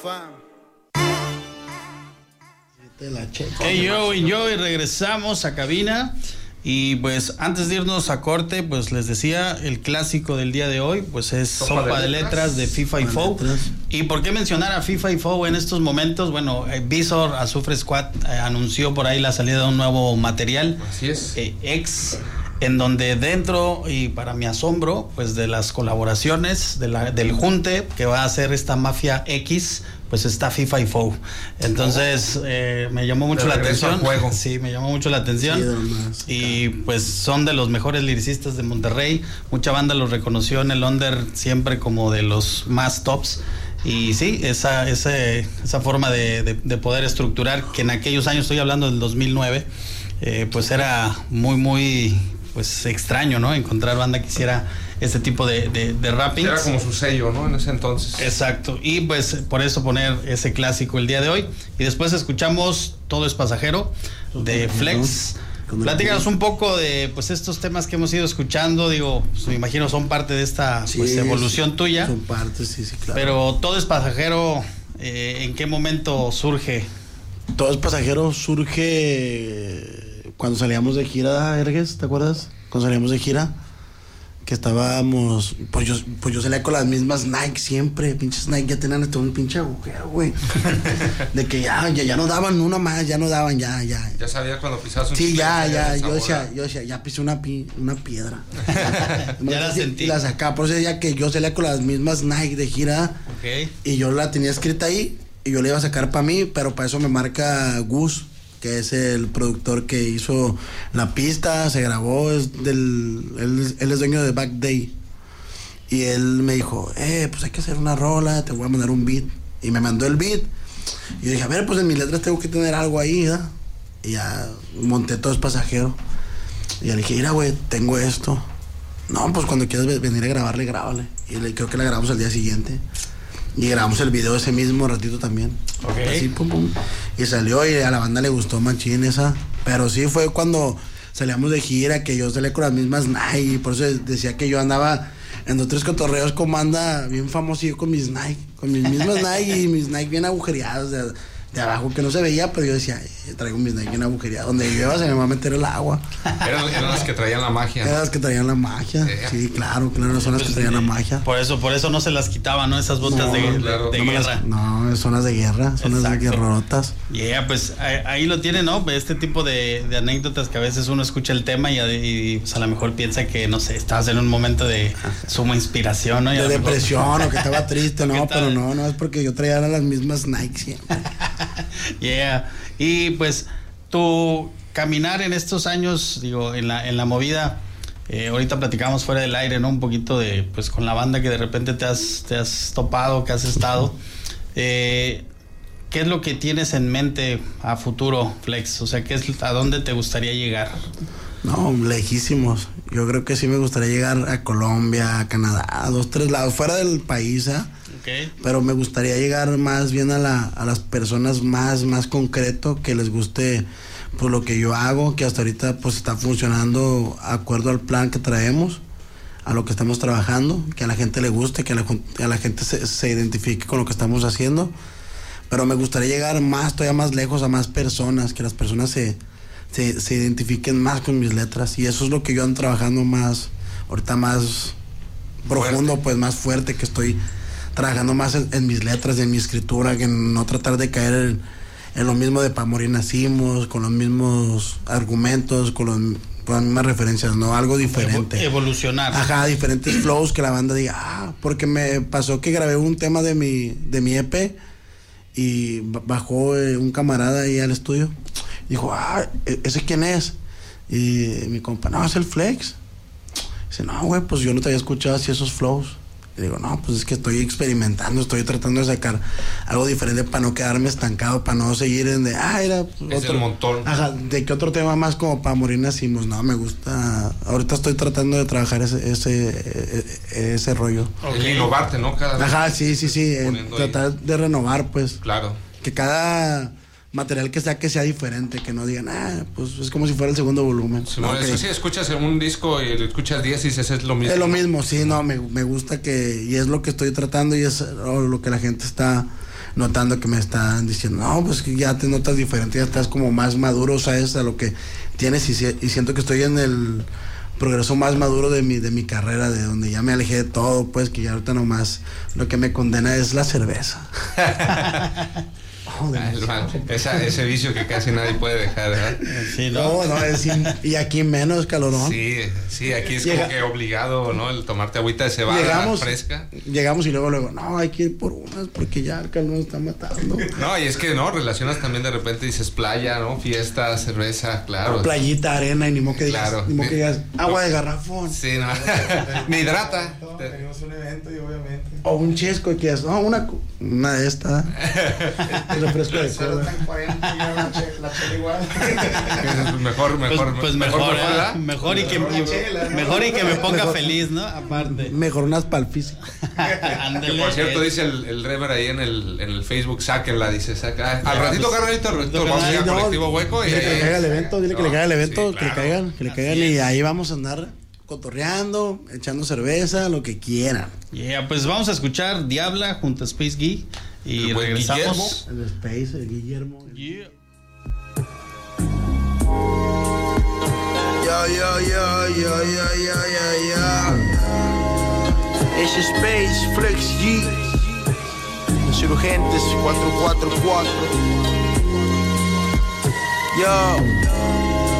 Y regresamos a cabina. Y pues antes de irnos a corte, pues les decía, el clásico del día de hoy pues es Sopa de Letras de FIFA y Foe. ¿Y por qué mencionar a FIFA y Foe en estos momentos? Bueno, Visor Azufre Squad anunció por ahí la salida de un nuevo material. Así es. X, en donde dentro, y para mi asombro, pues de las colaboraciones del junte que va a hacer esta Mafia X, pues está FIFA y Foe. Entonces me llamó mucho la atención. Sí, me llamó mucho la atención. Sí, y pues son de los mejores lyricistas de Monterrey. Mucha banda los reconoció en el under siempre como de los más tops. Y sí, esa forma de poder estructurar, que en aquellos años, estoy hablando del 2009, pues era muy pues extraño, ¿no? Encontrar banda que hiciera este tipo de rapping. Era como su sello, ¿no? En ese entonces. Exacto. Y pues por eso poner ese clásico el día de hoy. Y después escuchamos Todo es Pasajero de Flex. Platícanos un poco de pues estos temas que hemos ido escuchando. Digo, pues, me imagino son parte de esta pues, evolución tuya. Son parte, sí, claro. Pero Todo es Pasajero, ¿en qué momento surge? Todo es Pasajero surge cuando salíamos de gira, Ergues, ¿te acuerdas? Cuando salíamos de gira, que estábamos, pues yo salía con las mismas Nike siempre, pinches Nike ya tenían hasta un pinche agujero, güey. De que ya no daban una más, ya no daban, ya. Ya sabía cuando pisabas un sí, ya, yo decía, ya pisé una piedra. Ya la sentí. La sacaba, por eso decía que yo salía con las mismas Nike de gira. Okay. Y yo la tenía escrita ahí, y yo la iba a sacar para mí, pero para eso me marca Gus, que es el productor que hizo la pista, se grabó, él es dueño de Back Day. Y él me dijo, pues hay que hacer una rola, te voy a mandar un beat. Y me mandó el beat. Y yo dije, a ver, pues en mis letras tengo que tener algo ahí, ¿verdad? Y ya monté Todo es Pasajero. Y ya le dije, mira, güey, tengo esto. No, pues cuando quieras venir a grabarle, grábale. Y creo que la grabamos al día siguiente. Y grabamos el video ese mismo ratito también. Okay. Así, pum. Y salió y a la banda le gustó machín esa. Pero sí fue cuando salíamos de gira que yo salía con las mismas Nike. Por eso decía que yo andaba en otros cotorreos como anda bien famoso yo con mis Nike. Con mis mismas Nike y mis Nike bien agujereados de abajo que no se veía, pero yo decía, traigo mis Nike bien agujereados. Donde llueva se me va a meter el agua. Eran las que traían la magia. Eran las que traían la magia. Sí, claro, son las que traían la magia. Por eso no se las quitaba, ¿no? Esas botas de guerra. No, son las de guerra, son las de guerrerotas. Pues ahí lo tiene, ¿no? Este tipo de anécdotas que a veces uno escucha el tema y pues, a lo mejor piensa que, no sé, estabas en un momento de suma inspiración, ¿no? De depresión o que estaba triste, no, pero no es porque yo traía las mismas Nike siempre. Y pues tu caminar en estos años, digo, en la movida, ahorita platicamos fuera del aire, ¿no? Un poquito de, pues con la banda que de repente te has topado, que has estado. ¿Qué es lo que tienes en mente a futuro, Flex? O sea, ¿a dónde te gustaría llegar? No, lejísimos. Yo creo que sí me gustaría llegar a Colombia, a Canadá, a 2-3 lados, fuera del país, Okay. Pero me gustaría llegar más bien a las personas más concreto, que les guste pues lo que yo hago, que hasta ahorita pues está funcionando de acuerdo al plan que traemos, a lo que estamos trabajando, que a la gente le guste, que a la gente se identifique con lo que estamos haciendo. Pero me gustaría llegar todavía más lejos, a más personas, que las personas se identifiquen más con mis letras, y eso es lo que yo ando trabajando ahorita más profundo, pues más fuerte, que estoy trabajando más en mis letras y en mi escritura, que no tratar de caer en lo mismo de Pa' Morir Nacimos, con los mismos argumentos, con las mismas referencias, no, algo diferente. Evolucionar. Ajá, diferentes flows, que la banda diga, porque me pasó que grabé un tema de mi EP y bajó un camarada ahí al estudio, dijo, ¿ese quién es? Y mi compa, no, es el Flex. Dice, no, güey, pues yo no te había escuchado así esos flows. Y digo, no, pues es que estoy experimentando, estoy tratando de sacar algo diferente para no quedarme estancado, para no seguir en era otro montón. Ajá, de que otro tema más como Pa' Morir Nacimos. No, me gusta. Ahorita estoy tratando de trabajar ese rollo. Okay. El innovarte, ¿no? Cada vez. Ajá, sí. Tratar de renovar, pues. Claro. Que cada material que sea diferente, que no digan, pues es como si fuera el segundo volumen. Sí, no, okay. Sí, escuchas un disco y lo escuchas 10 y dices, es lo mismo. Es lo mismo, sí, no, me gusta y es lo que estoy tratando, y es lo que la gente está notando que me están diciendo, no, pues que ya te notas diferente, ya estás como más maduro, sabes a lo que tienes y siento que estoy en el progreso más maduro de mi carrera, de donde ya me alejé de todo, pues que ya ahorita nomás lo que me condena es la cerveza. Ese vicio que casi nadie puede dejar, ¿verdad? Sí, ¿no? Y aquí menos calorón. Sí, aquí es como que obligado, ¿no? El tomarte agüita de cebada fresca. Llegamos y luego, no, hay que ir por unas porque ya el calor nos está matando. No, y es que, ¿no? Relacionas también de repente, dices playa, ¿no? Fiesta, cerveza, claro. Playita, arena, y ni modo que digas, agua de garrafón. Sí, no. Me hidrata. Tenemos un evento y obviamente. O un chesco, y que es, no, una de estas. El refresco de cola. 40 y la chela igual. Mejor y que me ponga feliz, ¿no? Aparte. Mejor unas palfísicas. Que por cierto, dice el Rever ahí en el Facebook, sáquenla, dice, saca. Al ratito, carnalito, vamos a ir a Colectivo Hueco. Dile que le caiga el evento, que le caigan y ahí vamos a andar cotorreando, echando cerveza, lo que quieran. Pues vamos a escuchar Diabla junto a Space Gui y regresamos. El Space, el Guillermo. Yo. Es Space, Flex G, Insurgentes 444. Yo.